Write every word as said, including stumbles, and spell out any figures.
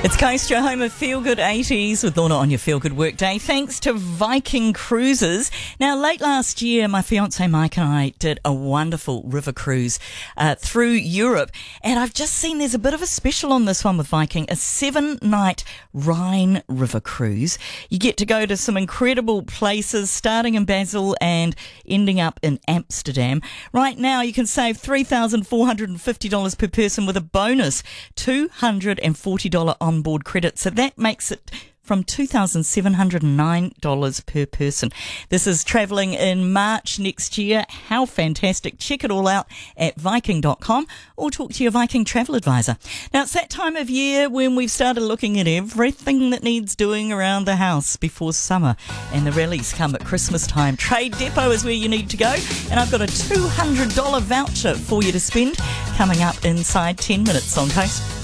It's Coast, your home of Feel Good eighties with Lorna on your Feel Good Workday. Thanks to Viking Cruises. Now, late last year, my fiance Mike and I did a wonderful river cruise uh, through Europe. And I've just seen there's a bit of a special on this one with Viking, a seven-night Rhine River cruise. You get to go to some incredible places, starting in Basel and ending up in Amsterdam. Right now, you can save three thousand four hundred fifty dollars per person with a bonus two hundred forty dollars onboard credit. So that makes it from two thousand seven hundred nine dollars per person. This is travelling in March next year. How fantastic. Check it all out at viking dot com or talk to your Viking travel advisor. Now, it's that time of year when we've started looking at everything that needs doing around the house before summer, and the rallies come at Christmas time. Trade Depot is where you need to go, and I've got a two hundred dollars voucher for you to spend coming up inside ten minutes on Coast.